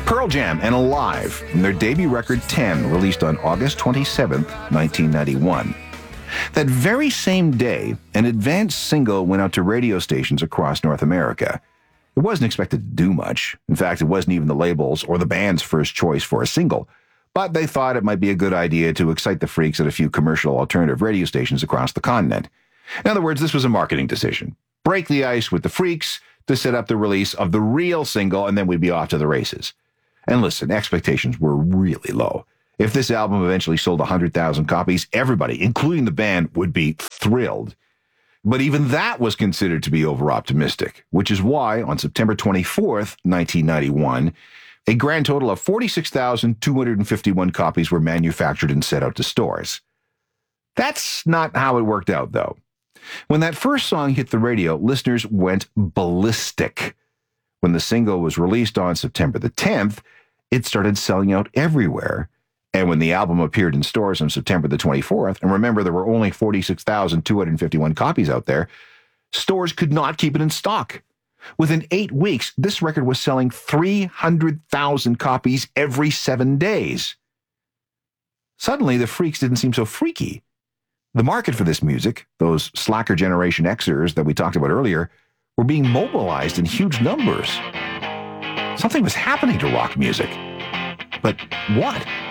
Pearl Jam and Alive from their debut record 10, released on August 27, 1991. That very same day, an advanced single went out to radio stations across North America. It wasn't expected to do much. In fact, it wasn't even the label's or the band's first choice for a single. But they thought it might be a good idea to excite the freaks at a few commercial alternative radio stations across the continent. In other words, this was a marketing decision. Break the ice with the freaks to set up the release of the real single, and then we'd be off to the races. And listen, expectations were really low. If this album eventually sold 100,000 copies, everybody, including the band, would be thrilled. But even that was considered to be over-optimistic, which is why, on September 24th, 1991, a grand total of 46,251 copies were manufactured and sent out to stores. That's not how it worked out, though. When that first song hit the radio, listeners went ballistic. When the single was released on September the 10th, it started selling out everywhere. And when the album appeared in stores on September the 24th, and remember there were only 46,251 copies out there, stores could not keep it in stock. Within 8 weeks, this record was selling 300,000 copies every 7 days. Suddenly, the freaks didn't seem so freaky. The market for this music, those slacker Generation Xers that we talked about earlier, were being mobilized in huge numbers. Something was happening to rock music. But what?